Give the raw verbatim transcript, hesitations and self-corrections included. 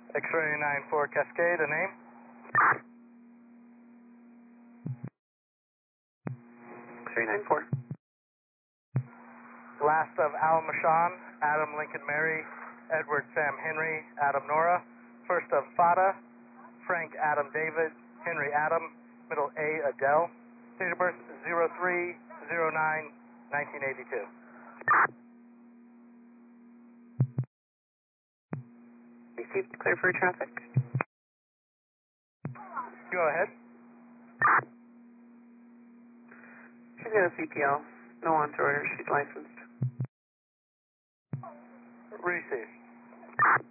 X-ray nine four Cascade, a name? X-ray nine four. Last of Al Mashan, Adam Lincoln Mary, Edward Sam Henry, Adam Nora. First of Fada, Frank Adam David, Henry Adam, middle A Adele. Date of birth zero three zero nine nineteen eighty-two. Received, clear for traffic. Go ahead. She's got a C P L. No on to order. She's licensed. Receive.